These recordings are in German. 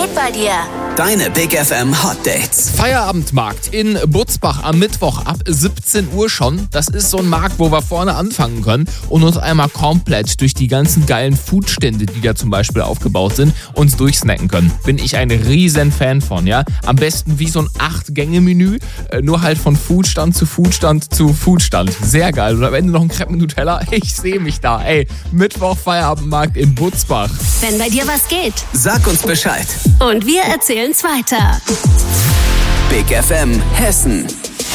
geht bei dir? Deine Big FM Hot Dates. Feierabendmarkt in Butzbach am Mittwoch ab 17 Uhr schon. Das ist so ein Markt, wo wir vorne anfangen können und uns einmal komplett durch die ganzen geilen Foodstände, die da zum Beispiel aufgebaut sind, uns durchsnacken können. Bin ich ein riesen Fan von, ja. Am besten wie so ein 8-Gänge-Menü, nur halt von Foodstand zu Foodstand zu Foodstand. Sehr geil. Und am Ende noch ein Crepe mit Nutella. Ich sehe mich da. Ey, Mittwoch Feierabendmarkt in Butzbach. Wenn bei dir was geht. Sag uns Bescheid. Und wir erzählen's weiter. Big FM Hessen.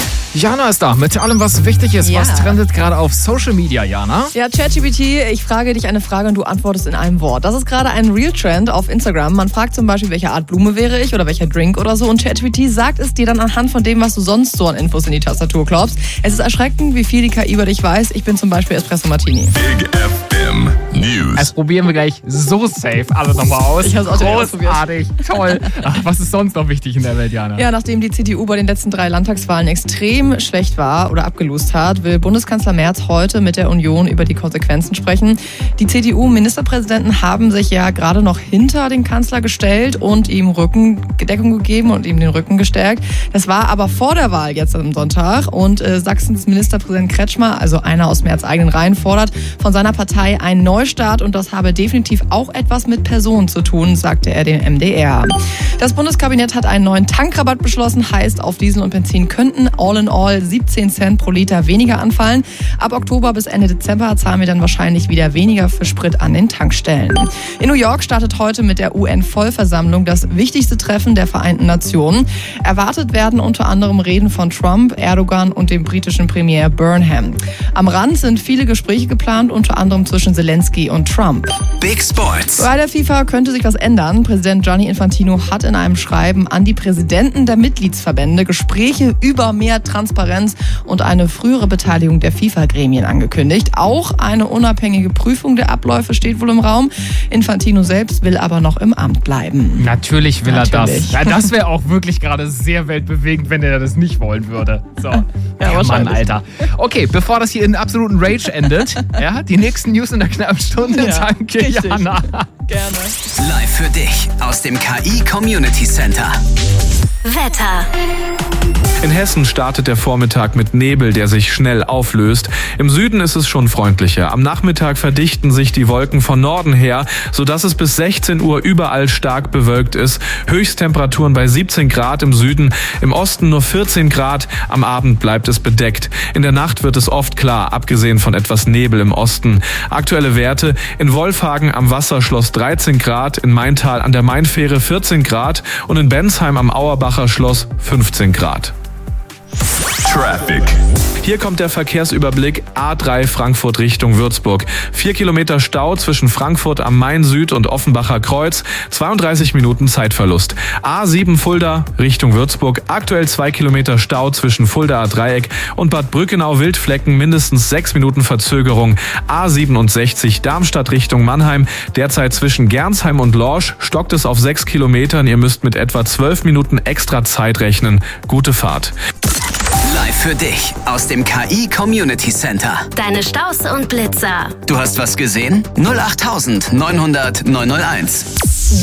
Jana ist da mit allem, was wichtig ist. Ja. Was trendet gerade auf Social Media, Jana? Ja, ChatGPT, ich frage dich eine Frage und du antwortest in einem Wort. Das ist gerade ein Real-Trend auf Instagram. Man fragt zum Beispiel, welche Art Blume wäre ich oder welcher Drink oder so. Und ChatGPT sagt es dir dann anhand von dem, was du sonst so an Infos in die Tastatur klopfst. Es ist erschreckend, wie viel die KI über dich weiß. Ich bin zum Beispiel Espresso Martini. Big FM News. Das probieren wir gleich so safe alle nochmal aus. Ich hab's auch direkt ausprobiert. Großartig, toll. Ach, was ist sonst noch wichtig in der Welt, Jana? Ja, nachdem die CDU bei den letzten 3 Landtagswahlen extrem schlecht war oder abgelost hat, will Bundeskanzler Merz heute mit der Union über die Konsequenzen sprechen. Die CDU-Ministerpräsidenten haben sich ja gerade noch hinter den Kanzler gestellt und ihm Rückendeckung gegeben und ihm den Rücken gestärkt. Das war aber vor der Wahl jetzt am Sonntag und Sachsens Ministerpräsident Kretschmer, also einer aus Merz eigenen Reihen, fordert von seiner Partei einen Neustart und das habe definitiv auch etwas mit Personen zu tun, sagte er dem MDR. Das Bundeskabinett hat einen neuen Tankrabatt beschlossen, heißt auf Diesel und Benzin könnten all in all 17 Cent pro Liter weniger anfallen. Ab Oktober bis Ende Dezember zahlen wir dann wahrscheinlich wieder weniger für Sprit an den Tankstellen. In New York startet heute mit der UN-Vollversammlung das wichtigste Treffen der Vereinten Nationen. Erwartet werden unter anderem Reden von Trump, Erdogan und dem britischen Premier Burnham. Am Rand sind viele Gespräche geplant, unter anderem zwischen Zelensky und Trump. Big Sports. Bei der FIFA könnte sich was ändern. Präsident Gianni Infantino hat in einem Schreiben an die Präsidenten der Mitgliedsverbände Gespräche über mehr Transparenz und eine frühere Beteiligung der FIFA-Gremien angekündigt. Auch eine unabhängige Prüfung der Abläufe steht wohl im Raum. Infantino selbst will aber noch im Amt bleiben. Natürlich will er das. Natürlich. Ja, das wäre auch wirklich gerade sehr weltbewegend, wenn er das nicht wollen würde. So. Ja, Mann, wahrscheinlich. Alter. Okay, bevor das hier in absoluten Rage endet, ja, die nächsten News in der knappen Stunde. Ja, Danke, richtig. Jana. Gerne. Live für dich aus dem KI Community Center. Wetter. In Hessen startet der Vormittag mit Nebel, der sich schnell auflöst. Im Süden ist es schon freundlicher. Am Nachmittag verdichten sich die Wolken von Norden her, sodass es bis 16 Uhr überall stark bewölkt ist. Höchsttemperaturen bei 17 Grad im Süden, im Osten nur 14 Grad. Am Abend bleibt es bedeckt. In der Nacht wird es oft klar, abgesehen von etwas Nebel im Osten. Aktuelle Werte: in Wolfhagen am Wasserschloss 13 Grad, in Maintal an der Mainfähre 14 Grad und in Bensheim am Auerbacher Schloss 15 Grad. Traffic. Hier kommt der Verkehrsüberblick A3 Frankfurt Richtung Würzburg. 4 Kilometer Stau zwischen Frankfurt am Main Süd und Offenbacher Kreuz. 32 Minuten Zeitverlust. A7 Fulda Richtung Würzburg. Aktuell 2 Kilometer Stau zwischen Fuldaer Dreieck und Bad Brückenau-Wildflecken. Mindestens 6 Minuten Verzögerung. A67 Darmstadt Richtung Mannheim. Derzeit zwischen Gernsheim und Lorsch stockt es auf 6 Kilometern. Ihr müsst mit etwa 12 Minuten extra Zeit rechnen. Gute Fahrt. Live für dich aus dem KI Community Center. Deine Staus und Blitzer. Du hast was gesehen? 08900 901.